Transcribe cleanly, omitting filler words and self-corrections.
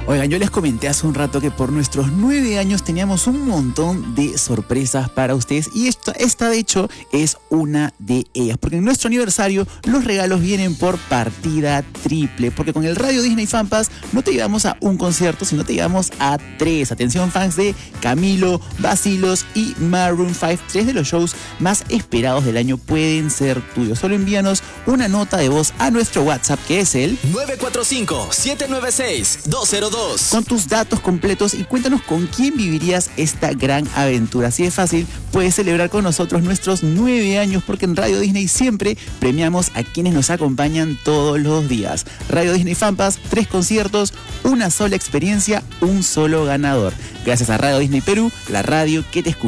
Oigan, yo les comenté hace un rato que por nuestros 9 años teníamos un montón de sorpresas para ustedes y esta de hecho es una de ellas, porque en nuestro aniversario los regalos vienen por partida triple, porque con el Radio Disney Fan Pass no te llevamos a un concierto, sino te llevamos a 3. Atención fans de Camilo, Bacilos y Maroon 5, 3 de los shows más esperados del año pueden ser tuyos. Solo envíanos una nota de voz a nuestro WhatsApp, que es el 945-796-202. con tus datos completos y cuéntanos con quién vivirías esta gran aventura. Así de fácil, puedes celebrar con nosotros nuestros 9 años, porque en Radio Disney siempre premiamos a quienes nos acompañan todos los días. Radio Disney Fan Pass, 3 conciertos, una sola experiencia, un solo ganador. Gracias a Radio Disney Perú, la radio que te escucha.